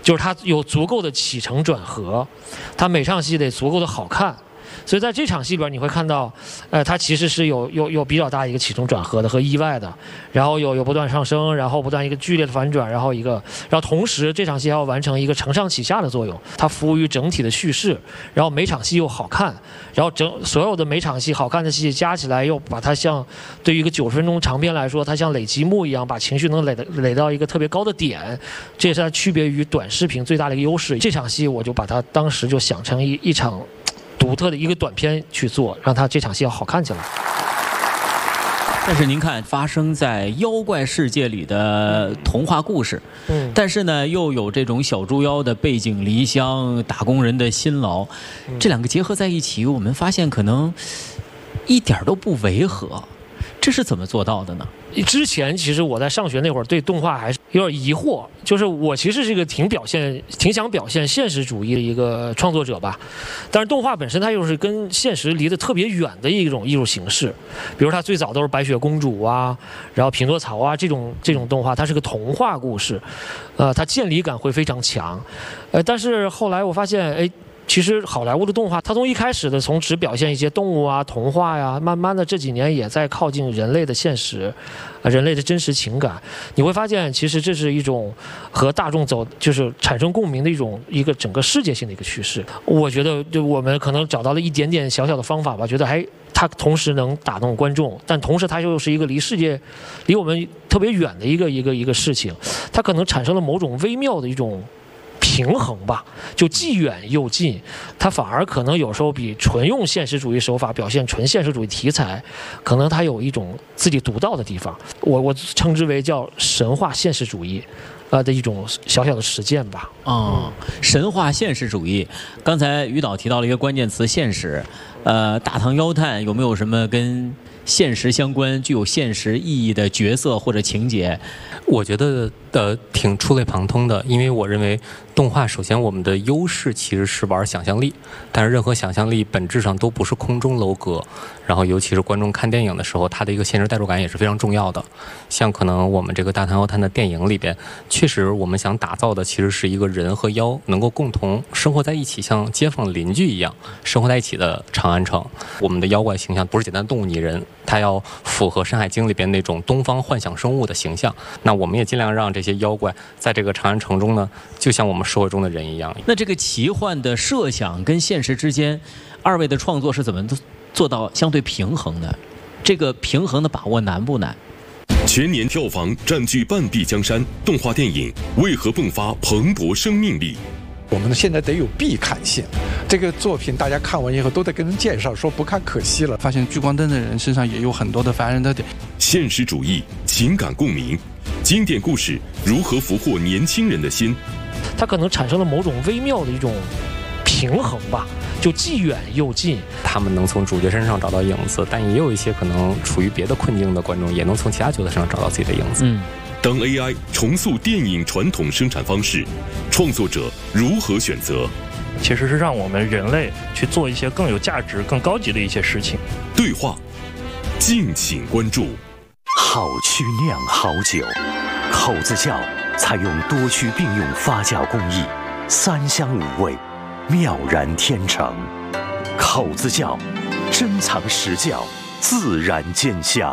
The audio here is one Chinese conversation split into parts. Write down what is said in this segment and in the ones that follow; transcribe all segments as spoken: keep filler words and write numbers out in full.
就是它有足够的起承转合，它每场戏得足够的好看。所以在这场戏里边，你会看到，呃，它其实是有有有比较大一个起承转合的和意外的，然后有有不断上升，然后不断一个剧烈的反转，然后一个，然后同时这场戏还要完成一个承上启下的作用，它服务于整体的叙事，然后每场戏又好看，然后整所有的每场戏好看的戏加起来，又把它像对于一个九十分钟长片来说，它像垒积木一样，把情绪能垒的垒到一个特别高的点，这也是它区别于短视频最大的一个优势。这场戏我就把它当时就想成一一场独特的一个短片去做，让它这场戏要好看起来。 但是您看，发生在妖怪世界里的童话故事，嗯，但是呢，又有这种小猪妖的背井离乡、打工人的辛劳，这两个结合在一起，我们发现可能一点都不违和。这是怎么做到的呢？ 之前其实我在上学那会儿对动画还是有点疑惑，就是我其实是一个挺表现、挺想表现现实主义的一个创作者吧，但是动画本身它又是跟现实离得特别远的一种艺术形式，比如它最早都是白雪公主啊，然后匹诺曹啊这种这种动画，它是个童话故事，呃，它渐离感会非常强，呃，但是后来我发现，哎。其实好莱坞的动画，它从一开始的从只表现一些动物啊、童话呀，慢慢的这几年也在靠近人类的现实，啊，人类的真实情感。你会发现，其实这是一种和大众走，就是产生共鸣的一种一个整个世界性的一个趋势。我觉得，就我们可能找到了一点点小小的方法吧，觉得还它同时能打动观众，但同时它又是一个离世界、离我们特别远的一个一个一个事情，它可能产生了某种微妙的一种平衡吧，就既远又近，它反而可能有时候比纯用现实主义手法表现纯现实主义题材，可能它有一种自己独到的地方。我我称之为叫神话现实主义，呃的一种小小的实践吧。 哦，神话现实主义。刚才于导提到了一个关键词“现实”，呃，大唐妖探有没有什么跟现实相关、具有现实意义的角色或者情节？ 我觉得呃挺触类旁通的，因为我认为动画首先我们的优势其实是玩想象力，但是任何想象力本质上都不是空中楼阁，然后尤其是观众看电影的时候，它的一个现实代入感也是非常重要的。像可能我们这个大唐妖探的电影里边，确实我们想打造的其实是一个人和妖能够共同生活在一起，像街坊邻居一样生活在一起的长安城。我们的妖怪形象不是简单动物拟人，它要符合《山海经》里边那种东方幻想生物的形象。那我们也尽量让这些妖怪在这个长安城中呢，就像我们社会中的人一样。 那这个奇幻的设想跟现实之间，二位的创作是怎么做到相对平衡的？这个平衡的把握难不难？ 全年票房占据半壁江山，动画电影为何迸发蓬勃生命力？ 我们现在得有必看性，这个作品大家看完以后都得跟人介绍，说不看可惜了。 发现聚光灯的人身上也有很多的烦人的点。 现实主义、情感共鸣，经典故事如何俘获年轻人的心？ 它可能产生了某种微妙的一种平衡吧，就既远又近。 他们能从主角身上找到影子，但也有一些可能处于别的困境的观众，也能从其他角色身上找到自己的影子。 嗯。 当 A I 重塑电影传统生产方式，创作者如何选择？ 其实是让我们人类去做一些更有价值、更高级的一些事情。 对话，敬请关注。 好曲酿好酒，口子窖采用多区并用发酵工艺，三香五味，妙然天成。口子窖，珍藏实窖，自然见香。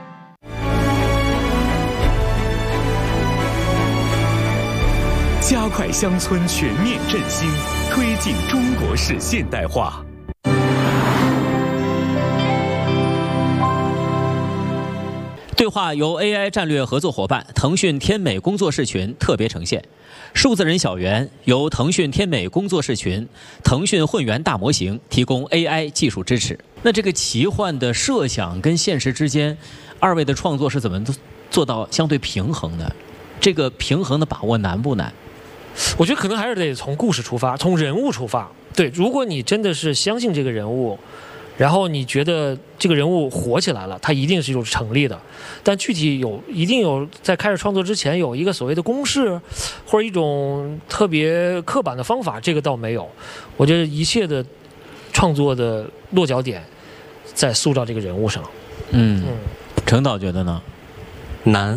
加快乡村全面振兴，推进中国式现代化。 对话由 A I 战略合作伙伴腾讯天美工作室群特别呈现，数字人小圆由腾讯天美工作室群、腾讯混元大模型提供 A I 技术支持。那这个奇幻的设想跟现实之间，二位的创作是怎么做到相对平衡的？这个平衡的把握难不难？ 我觉得可能还是得从故事出发，从人物出发。对，如果你真的是相信这个人物，然后你觉得这个人物火起来了，它一定是有成立的。但具体有一定有在开始创作之前有一个所谓的公式，或者一种特别刻板的方法，这个倒没有。我觉得一切的创作的落脚点在塑造这个人物上。 嗯，程导觉得呢？ 难。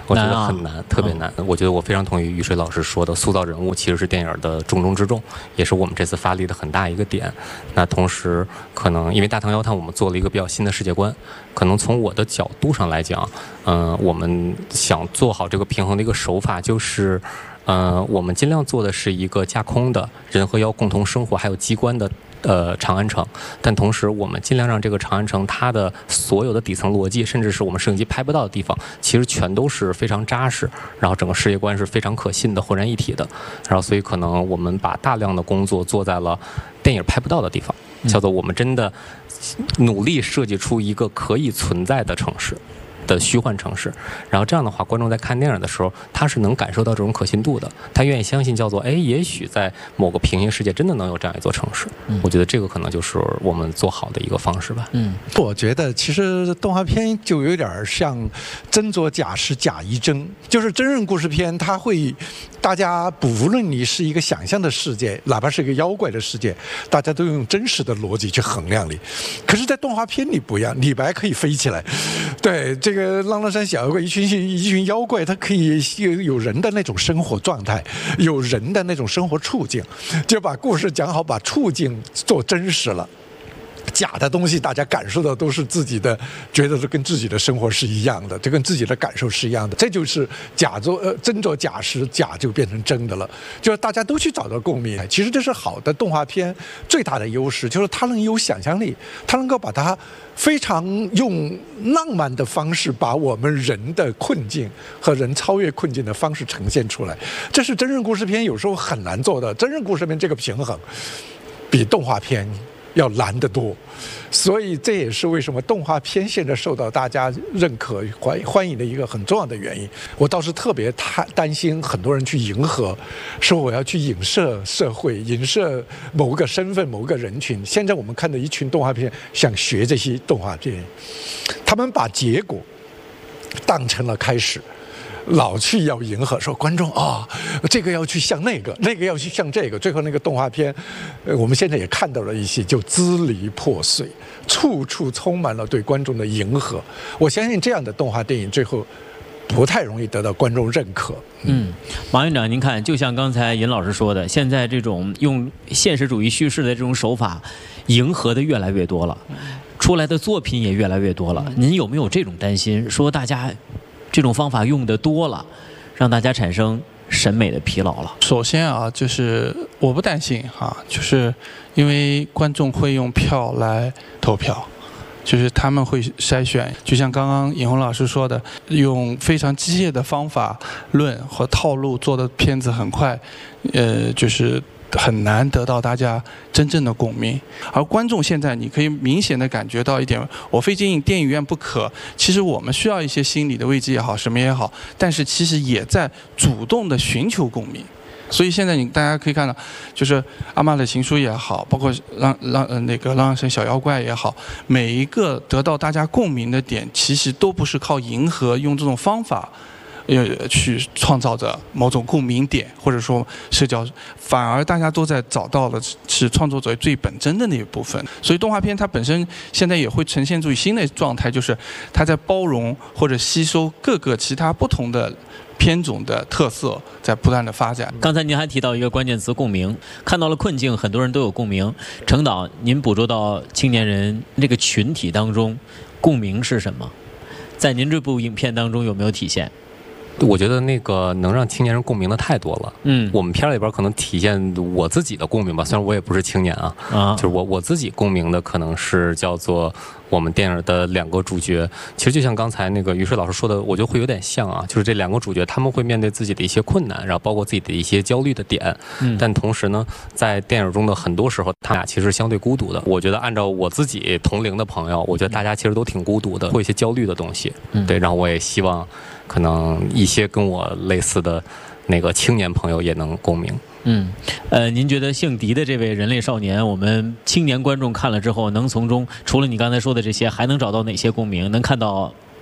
我觉得很难，难特别难。嗯、我觉得我非常同意于水老师说的，塑造人物其实是电影的重中之重，也是我们这次发力的很大一个点。那同时，可能因为《大唐妖探》我们做了一个比较新的世界观，可能从我的角度上来讲，嗯、呃，我们想做好这个平衡的一个手法就是。呃，我们尽量做的是一个架空的人和妖共同生活，还有机关的呃长安城，但同时我们尽量让这个长安城它的所有的底层逻辑，甚至是我们摄影机拍不到的地方，其实全都是非常扎实，然后整个世界观是非常可信的、浑然一体的。然后所以可能我们把大量的工作做在了电影拍不到的地方，叫做我们真的努力设计出一个可以存在的城市。的虚幻城市，然后这样的话，观众在看电影的时候，他是能感受到这种可信度的，他愿意相信叫做，哎，也许在某个平行世界真的能有这样一座城市。嗯、我觉得这个可能就是我们做好的一个方式吧。 嗯，我觉得其实动画片就有点像真作假时假亦真，就是真人故事片，它会大家无论你是一个想象的世界，哪怕是一个妖怪的世界，大家都用真实的逻辑去衡量你。可是，在动画片里不一样，李白可以飞起来，对这个。这个浪浪山小妖怪，一群一群妖怪，它可以有人的那种生活状态，有人的那种生活处境，就把故事讲好，把处境做真实了。假的东西，大家感受到都是自己的，觉得是跟自己的生活是一样的，这跟自己的感受是一样的。这就是假作呃真作假时，假就变成真的了，就是大家都去找到共鸣。其实这是好的动画片最大的优势，就是它能有想象力，它能够把它非常用浪漫的方式，把我们人的困境和人超越困境的方式呈现出来。这是真人故事片有时候很难做的，真人故事片这个平衡比动画片要难得多，所以这也是为什么动画片现在受到大家认可欢欢迎的一个很重要的原因。我倒是特别担心很多人去迎合，说我要去影射社会，影射某个身份、某个人群。现在我们看到一群动画片想学这些动画片，他们把结果当成了开始。老去要迎合，说观众啊、哦，这个要去像那个，那个要去像这个，最后那个动画片，呃，我们现在也看到了一些，就支离破碎，处处充满了对观众的迎合。我相信这样的动画电影最后不太容易得到观众认可。 嗯，马院长，您看，就像刚才尹老师说的，现在这种用现实主义叙事的这种手法，迎合的越来越多了，出来的作品也越来越多了。您有没有这种担心？说大家这种方法用的多了，让大家产生审美的疲劳了？ 首先啊，就是我不担心哈、啊，就是因为观众会用票来投票，就是他们会筛选，就像刚刚尹红老师说的，用非常机械的方法论和套路做的片子很快，呃，就是很难得到大家真正的共鸣。而观众现在你可以明显的感觉到一点，我非进电影院不可，其实我们需要一些心理的慰藉也好，什么也好，但是其实也在主动的寻求共鸣。所以现在你大家可以看到，就是阿嬷的情书也好，包括让让呃那个浪浪山小妖怪也好，每一个得到大家共鸣的点，其实都不是靠迎合用这种方法呃，去创造着某种共鸣点，或者说社交，反而大家都在找到了是创作者最本真的那一部分。所以动画片它本身现在也会呈现出新的状态，就是它在包容或者吸收各个其他不同的片种的特色，在不断的发展。 刚才您还提到一个关键词共鸣，看到了困境，很多人都有共鸣。程导，您捕捉到青年人这个群体当中，共鸣是什么？在您这部影片当中有没有体现？ 我觉得那个能让青年人共鸣的太多了。嗯，我们片里边可能体现我自己的共鸣吧，虽然我也不是青年啊，啊，就是我我自己共鸣的可能是叫做我们电影的两个主角。其实就像刚才那个于水老师说的，我觉得会有点像啊，就是这两个主角他们会面对自己的一些困难，然后包括自己的一些焦虑的点。嗯，但同时呢，在电影中的很多时候，他俩其实是相对孤独的。我觉得按照我自己同龄的朋友，我觉得大家其实都挺孤独的，会有一些焦虑的东西。嗯，对，然后我也希望可能一些跟我类似的那个青年朋友也能共鸣。 嗯，呃，您觉得姓狄的这位人类少年，我们青年观众看了之后，能从中除了你刚才说的这些，还能找到哪些共鸣？能看到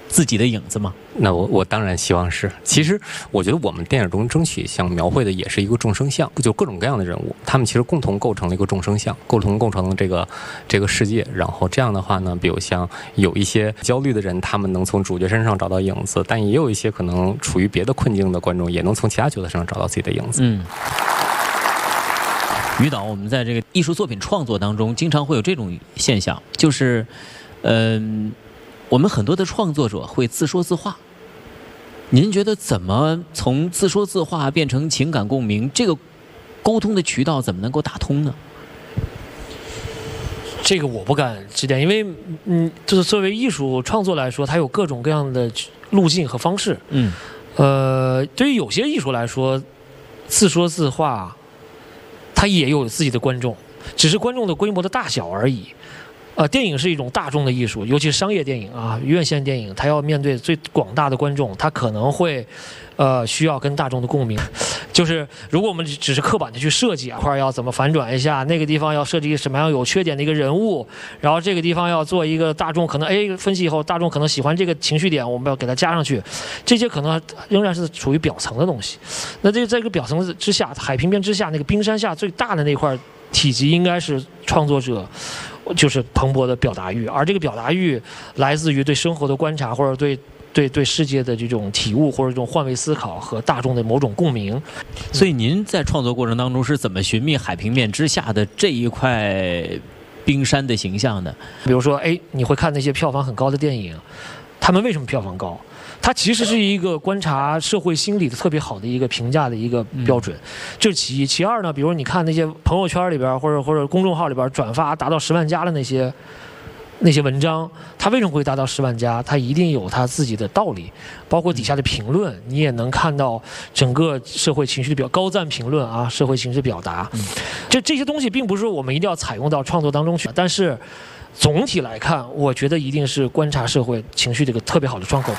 自己的影子吗？ 那我我当然希望是。其实我觉得我们电影中争取想描绘的也是一个众生相，就各种各样的人物，他们其实共同构成了一个众生相，共同构成了这个这个世界。然后这样的话呢，比如像有一些焦虑的人，他们能从主角身上找到影子，但也有一些可能处于别的困境的观众，也能从其他角色身上找到自己的影子。 嗯。于导，我们在这个艺术作品创作当中，经常会有这种现象，就是，嗯、呃，我们很多的创作者会自说自话。您觉得怎么从自说自话变成情感共鸣？这个沟通的渠道怎么能够打通呢？ 这个我不敢指点，因为嗯，就是作为艺术创作来说，它有各种各样的路径和方式。 嗯， 呃，对于有些艺术来说，自说自话，它也有自己的观众，只是观众的规模的大小而已。呃，电影是一种大众的艺术，尤其是商业电影啊，院线电影，它要面对最广大的观众，它可能会，呃，需要跟大众的共鸣。就是如果我们只是刻板的去设计啊，块要怎么反转一下，那个地方要设计什么样有缺点的一个人物，然后这个地方要做一个大众可能哎分析以后，大众可能喜欢这个情绪点，我们要给它加上去，这些可能仍然是处于表层的东西。那这在这个表层之下，海平面之下那个冰山下最大的那块体积，应该是创作者。就是蓬勃的表达欲，而这个表达欲来自于对生活的观察，或者对对对世界的这种体悟，或者这种换位思考和大众的某种共鸣。 所以您在创作过程当中是怎么寻觅海平面之下的这一块冰山的形象的？ 比如说，哎，你会看那些票房很高的电影，他们为什么票房高？它其实是一个观察社会心理的特别好的一个评价的一个标准，这是其一。其二呢，比如你看那些朋友圈里边或者或者公众号里边转发达到十万加的那些那些文章，它为什么会达到十万加？它一定有它自己的道理，包括底下的评论，你也能看到整个社会情绪的表高赞评论啊，社会情绪表达。这这些东西并不是说我们一定要采用到创作当中去，但是总体来看，我觉得一定是观察社会情绪的一个特别好的窗口。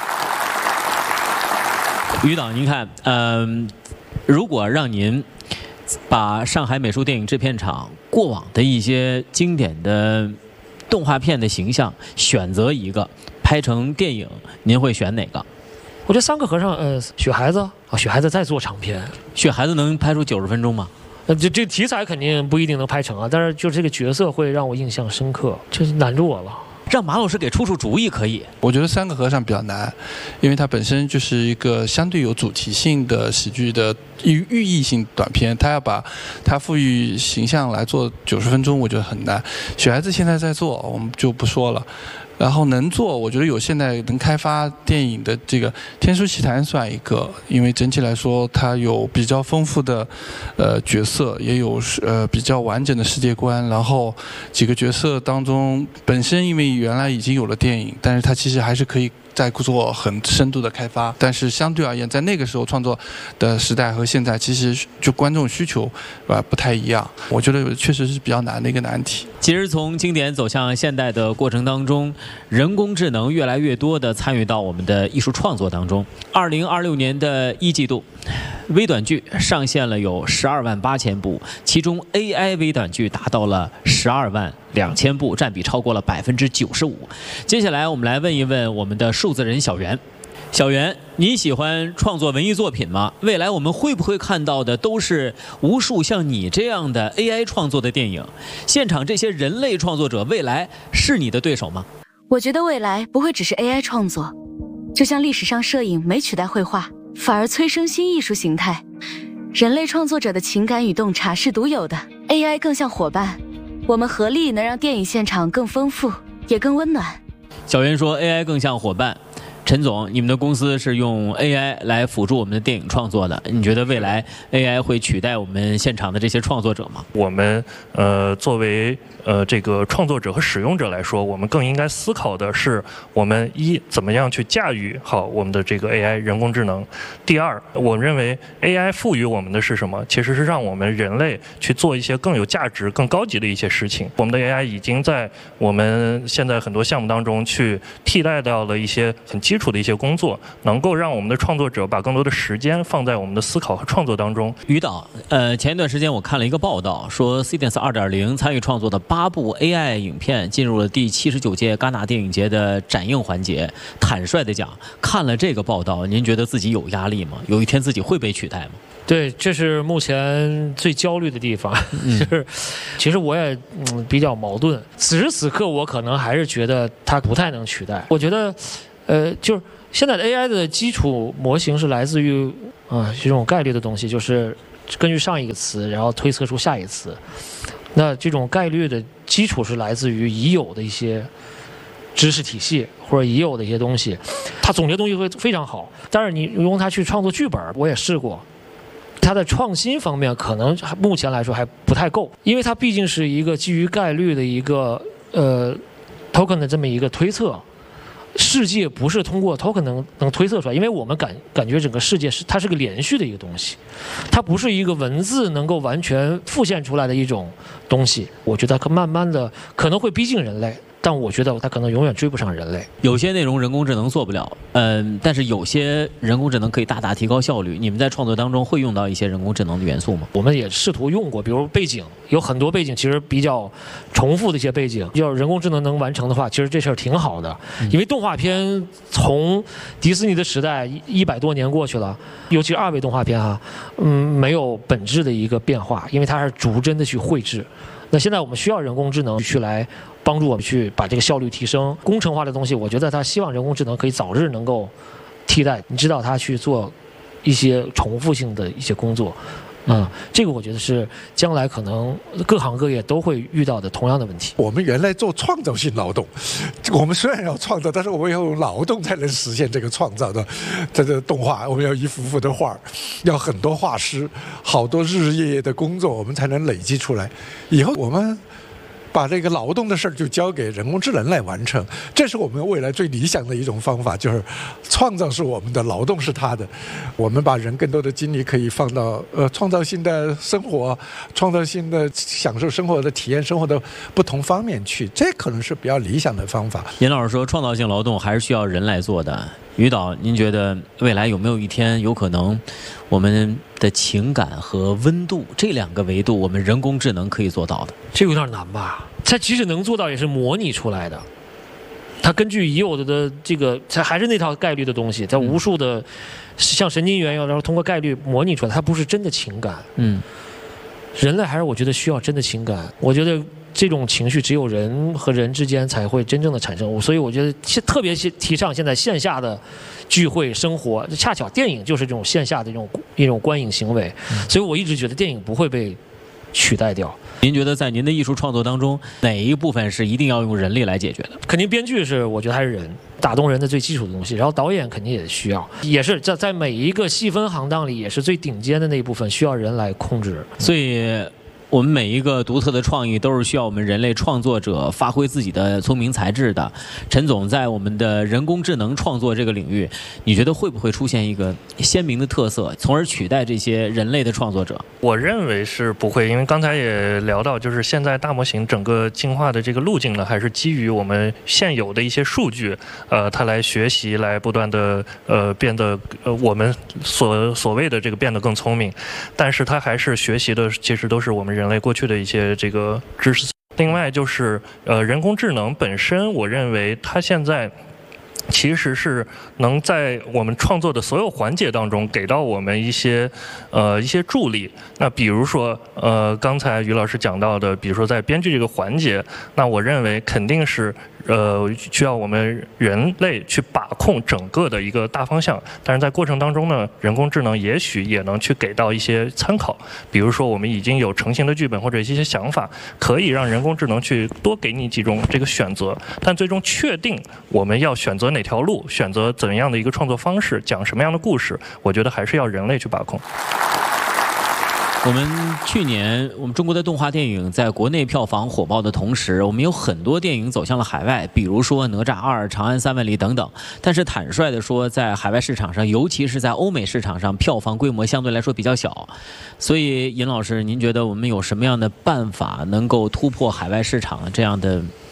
于导，您看，嗯、呃，如果让您把上海美术电影制片厂过往的一些经典的动画片的形象选择一个拍成电影，您会选哪个？ 我觉得三个和尚，呃，雪孩子啊，雪孩子再做长片， 雪孩子能拍出九十分钟吗？ 呃，这这题材肯定不一定能拍成啊，但是就这个角色会让我印象深刻，就是难住我了。 让马老师给出出主意可以。 我觉得三个和尚比较难，因为它本身就是一个相对有主题性的喜剧的寓寓意性短片，它要把它赋予形象来做九十分钟，我觉得很难。雪孩子现在在做，我们就不说了。然后能做，我觉得有现在能开发电影的这个《天书奇谭》算一个，因为整体来说它有比较丰富的呃角色，也有呃比较完整的世界观。然后几个角色当中，本身因为原来已经有了电影，但是它其实还是可以在做很深度的开发。但是相对而言，在那个时候创作的时代和现在，其实就观众需求啊不太一样。我觉得确实是比较难的一个难题。 其实从经典走向现代的过程当中，人工智能越来越多地参与到我们的艺术创作当中。二零二六年的一季度，微短剧上线了有十二万八千部，其中 A I 微短剧达到了十二万两千部，占比超过了百分之九十五。接下来我们来问一问我们的数字人小袁。小袁，你喜欢创作文艺作品吗？未来我们会不会看到的都是无数像你这样的 A I 创作的电影？现场这些人类创作者，未来是你的对手吗？ 我觉得未来不会只是 A I 创作，就像历史上摄影没取代绘画，反而催生新艺术形态。人类创作者的情感与洞察是独有的 ，A I 更像伙伴，我们合力能让电影现场更丰富，也更温暖。 小袁说 A I 更像伙伴。陈总，你们的公司是用 A I 来辅助我们的电影创作的，你觉得未来 A I 会取代我们现场的这些创作者吗？ 我们呃作为呃这个创作者和使用者来说，我们更应该思考的是，我们一怎么样去驾驭好我们的这个 A I 人工智能。第二，我认为 A I 赋予我们的是什么？其实是让我们人类去做一些更有价值、更高级的一些事情。我们的 A I 已经在我们现在很多项目当中去替代掉了一些很基基础的一些工作，能够让我们的创作者把更多的时间放在我们的思考和创作当中。 于导，呃，前一段时间我看了一个报道，说 C D E N S 二点零参与创作的八部 A I 影片进入了第七十九届戛纳电影节的展映环节。坦率地讲，看了这个报道，您觉得自己有压力吗？有一天自己会被取代吗？ 对，这是目前最焦虑的地方。嗯、就是，其实我也嗯比较矛盾。此时此刻，我可能还是觉得它不太能取代。我觉得，呃，就是现在的 A I 的基础模型是来自于啊、呃、这种概率的东西，就是根据上一个词，然后推测出下一个词。那这种概率的基础是来自于已有的一些知识体系或者已有的一些东西，它总结东西会非常好。但是你用它去创作剧本，我也试过。它的创新方面可能目前来说还不太够，因为它毕竟是一个基于概率的一个呃 token 的这么一个推测，世界不是通过 token 能能推测出来，因为我们感感觉整个世界是它是个连续的一个东西，它不是一个文字能够完全复现出来的一种东西。我觉得它慢慢的可能会逼近人类。但我觉得它可能永远追不上人类。 有些内容人工智能做不了，嗯，但是有些人工智能可以大大提高效率。你们在创作当中会用到一些人工智能的元素吗？ 我们也试图用过，比如背景，有很多背景其实比较重复的一些背景，要人工智能能完成的话，其实这事儿挺好的。因为动画片从迪士尼的时代一百多年过去了，尤其是二维动画片哈，嗯，没有本质的一个变化，因为它是逐帧的去绘制。那现在我们需要人工智能去来帮助我们去把这个效率提升。工程化的东西，我觉得他希望人工智能可以早日能够替代，你知道他去做一些重复性的一些工作。嗯，这个我觉得是将来可能各行各业都会遇到的同样的问题。 我们原来做创造性劳动，我们虽然要创造，但是我们要用劳动才能实现这个创造的。这个动画，我们要一幅幅的画，要很多画师，好多日日夜夜的工作，我们才能累积出来。以后我们把这个劳动的事儿就交给人工智能来完成，这是我们未来最理想的一种方法，就是创造是我们的，劳动是他的。我们把人更多的精力可以放到呃创造性的生活、创造性的享受生活的体验生活的不同方面去，这可能是比较理想的方法。 严老师说，创造性劳动还是需要人来做的。于导，您觉得未来有没有一天有可能，我们的情感和温度这两个维度，我们人工智能可以做到的？ 这有点难吧？它即使能做到，也是模拟出来的。它根据已有的的这个，它还是那套概率的东西，它无数的像神经元一样，然后通过概率模拟出来，它不是真的情感。嗯，人类还是我觉得需要真的情感。我觉得这种情绪只有人和人之间才会真正的产生，所以我觉得特别提倡现在线下的聚会生活，恰巧电影就是这种线下的一种一种观影行为，所以我一直觉得电影不会被取代掉。 您觉得在您的艺术创作当中，哪一部分是一定要用人力来解决的？ 肯定编剧是，我觉得还是人打动人的最基础的东西，然后导演肯定也需要，也是在在每一个细分行当里，也是最顶尖的那一部分需要人来控制。 所以我们每一个独特的创意都是需要我们人类创作者发挥自己的聪明才智的。陈总，在我们的人工智能创作这个领域，你觉得会不会出现一个鲜明的特色，从而取代这些人类的创作者？ 我认为是不会，因为刚才也聊到，就是现在大模型整个进化的这个路径呢，还是基于我们现有的一些数据，呃，它来学习，来不断的呃变得呃我们所所谓的这个变得更聪明，但是它还是学习的，其实都是我们人类过去的一些这个知识。另外就是呃人工智能本身，我认为它现在其实是能在我们创作的所有环节当中给到我们一些呃一些助力。那比如说呃刚才于老师讲到的，比如说在编剧这个环节，那我认为肯定是呃需要我们人类去把控整个的一个大方向，但是在过程当中呢，人工智能也许也能去给到一些参考。比如说我们已经有成型的剧本或者一些想法，可以让人工智能去多给你几种这个选择，但最终确定我们要选择哪条路，选择怎样的一个创作方式，讲什么样的故事，我觉得还是要人类去把控。 我们去年，我们中国的动画电影在国内票房火爆的同时，我们有很多电影走向了海外，比如说《哪吒二》《长安三万里》等等。但是坦率地说，在海外市场上，尤其是在欧美市场上，票房规模相对来说比较小。所以尹老师，您觉得我们有什么样的办法能够突破海外市场这样的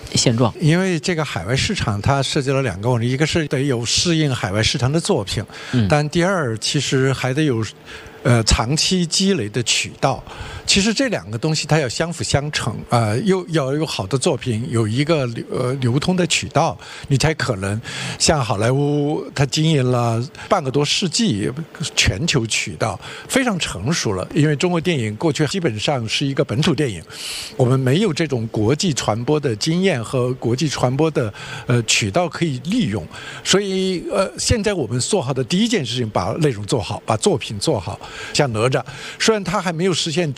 现状？ 因为这个海外市场它涉及了两个问题，一个是得有适应海外市场的作品， 嗯， 但第二其实还得有呃长期积累的渠道。其实这两个东西它要相辅相成啊、呃，又要有好的作品，有一个流呃流通的渠道，你才可能像好莱坞，它经营了半个多世纪，全球渠道非常成熟了。因为中国电影过去基本上是一个本土电影，我们没有这种国际传播的经验和国际传播的呃渠道可以利用，所以呃现在我们做好的第一件事情，把内容做好，把作品做好。像哪吒，虽然它还没有实现